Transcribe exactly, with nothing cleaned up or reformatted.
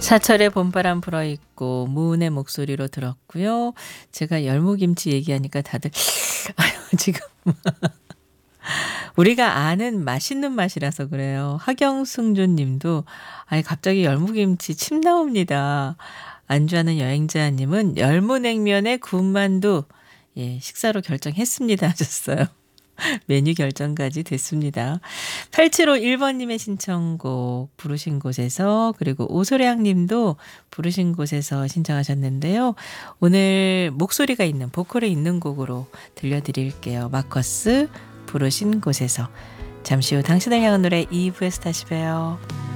사철의 봄바람 불어있고 무은의 목소리로 들었고요. 제가 열무김치 얘기하니까 다들 아유 지금 우리가 아는 맛있는 맛이라서 그래요. 하경승준 님도 아니 갑자기 열무김치 침 나옵니다. 안주하는 여행자 님은 열무냉면에 군만두 예, 식사로 결정했습니다 하셨어요. 메뉴 결정까지 됐습니다. 팔칠오일 번님의 신청곡 부르신 곳에서 그리고 오소량 님도 부르신 곳에서 신청하셨는데요. 오늘 목소리가 있는 보컬이 있는 곡으로 들려드릴게요. 마커스 부르신 곳에서. 잠시 후 당신을 향한 노래 이 부에서 다시 봬요.